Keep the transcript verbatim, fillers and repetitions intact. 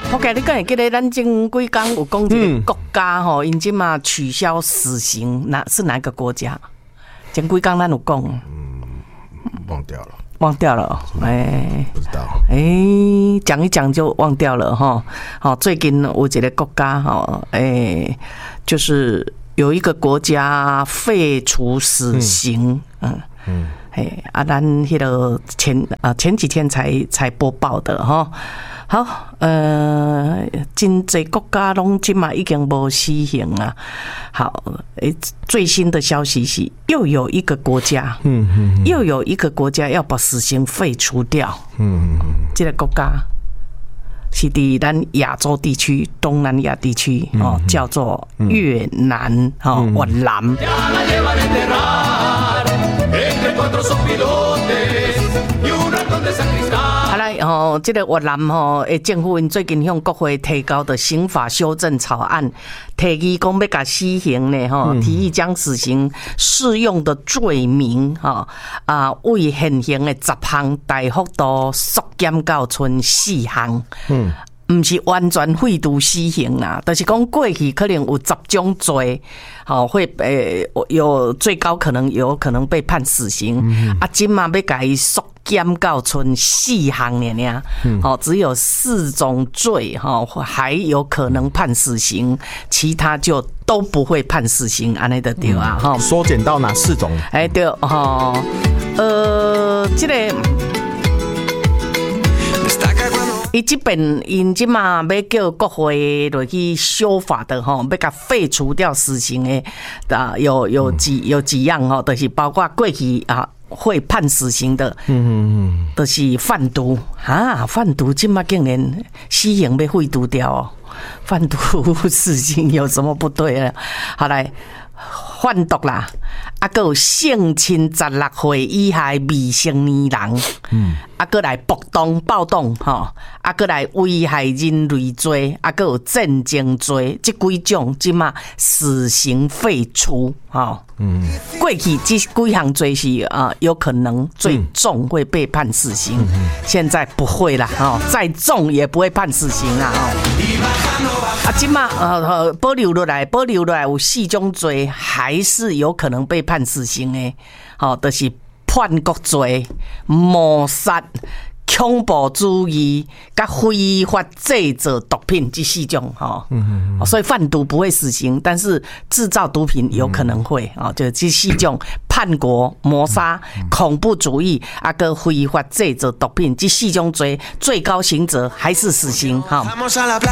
OK， 你敢会记得咱前几天有讲一个国家吼，因即嘛取消死刑，哪是哪个国家？前几天咱有讲， 嗯，忘掉了， 忘掉了，哎、欸， 不知道， 哎、欸，讲一讲就忘掉了哈。好，最近有一个国家哈，哎、欸，就是有一个国家废除死刑，嗯嗯，哎、嗯，啊，咱迄个前啊前几天才才播报的哈。好，呃，真济国家拢即嘛已经无死刑啊。好，诶，最新的消息是，又有一个国家，嗯嗯，又有一个国家要把死刑废除掉。嗯嗯，这个国家是伫咱亚洲地区、东南亚地区哦，叫做越南哦，越南。好来哦，这个越南吼，诶，政府因最近向国会提交的刑法修正草案，提议讲要甲死刑呢，吼，提议将死刑适用的罪名，吼啊，为现行的十项大幅度缩减到剩四项。嗯。唔是完全废除死刑啦，就是讲过去可能有十种罪，好会诶有最高可能有可能被判死刑，嗯、啊，今嘛要甲伊缩减到剩四项的呢，好、嗯、只有四种罪哈还有可能判死刑，其他就都不会判死刑，安尼就对啊哈。 缩减到哪四种？ 哎对哈，呃，这个。伊这边因即嘛要叫国会落去修法的吼，要甲废除掉死刑的啊，有有几有几样吼，就是包括过去啊会判死刑的，嗯嗯嗯，就是贩毒啊，贩毒即嘛竟然死刑要废除掉哦，贩毒死刑有什么不对呢？好来。贩毒啦，啊，还有性侵十六岁以下未成年人，嗯，啊，还来暴动暴动吼，啊，还来危害人类罪，啊，还有战争罪，这几种即嘛死刑废除，吼，嗯，过去这几项罪是啊，有可能最重会被判死刑，嗯、现在不会啦，哦，再重也不会判死刑啦，哦。啊，即马呃保留落来，保留落来有四种罪还是有可能被判死刑的，好、哦，就是叛国罪、谋杀、恐怖主义、甲非法制造毒品这四种哈。嗯嗯嗯。所以贩毒不会死刑，但是制造毒品有可能会啊、嗯，就这四种叛国、谋杀、恐怖主义啊，跟非法制造毒品这四种罪，最高刑责还是死刑哈。